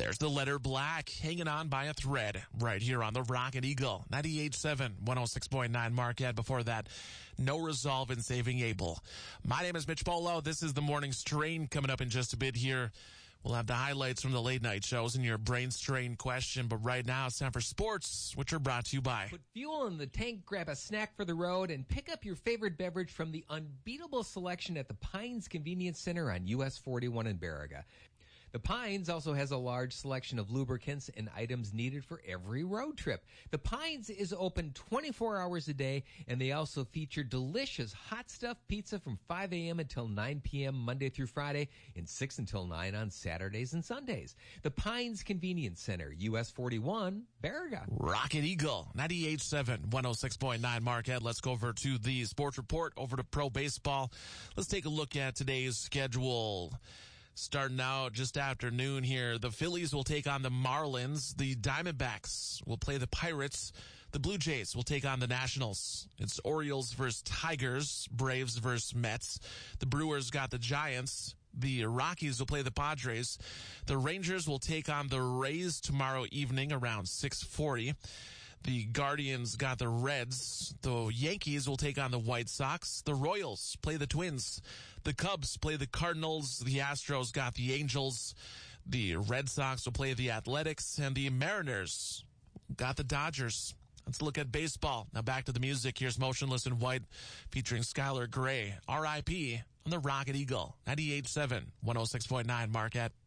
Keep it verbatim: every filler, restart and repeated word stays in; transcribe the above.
There's the letter black hanging on by a thread right here on the Rocket Eagle. ninety-eight point seven, one oh six point nine Marquette. Before that, no resolve in saving Abel. My name is Mitch Polo. This is the morning strain coming up in just a bit here. We'll have the highlights from the late night shows and your brain strain question. But right now, it's time for sports, which are brought to you by. Put fuel in the tank, grab a snack for the road, and pick up your favorite beverage from the unbeatable selection at the Pines Convenience Center on U S forty-one in Baraga. The Pines also has a large selection of lubricants and items needed for every road trip. The Pines is open twenty-four hours a day, and they also feature delicious hot stuff pizza from five a.m. until nine p.m. Monday through Friday and six until nine on Saturdays and Sundays. The Pines Convenience Center, U S forty-one, Baraga. Rocket Eagle, ninety-eight point seven, one oh six point nine Marquette. Let's go over to the sports report, over to pro baseball. Let's take a look at today's schedule. Starting out just after noon here, the Phillies will take on the Marlins. The Diamondbacks will play the Pirates. The Blue Jays will take on the Nationals. It's Orioles versus Tigers, Braves versus Mets. The Brewers got the Giants. The Rockies will play the Padres. The Rangers will take on the Rays tomorrow evening around six forty. The Guardians got the Reds. The Yankees will take on the White Sox. The Royals play the Twins. The Cubs play the Cardinals. The Astros got the Angels. The Red Sox will play the Athletics. And the Mariners got the Dodgers. Let's look at baseball. Now back to the music. Here's Motionless in White featuring Skylar Grey. R I P on the Rocket Eagle. ninety-eight point seven, one oh six point nine Marquette.